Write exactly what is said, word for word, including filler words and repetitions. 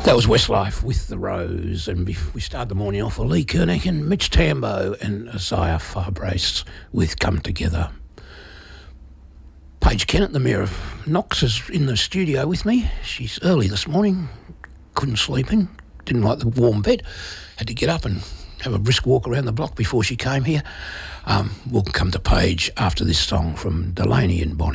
That was Westlife with The Rose, and we started the morning off with Lee Kernick and Mitch Tambo and Isaiah Farbrace with Come Together. Paige Kennett, the Mayor of Knox, is in the studio with me. She's early this morning, couldn't sleep in, didn't like the warm bed, had to get up and have a brisk walk around the block before she came here. Um, we'll come to Paige after this song from Delaney and Bonnie.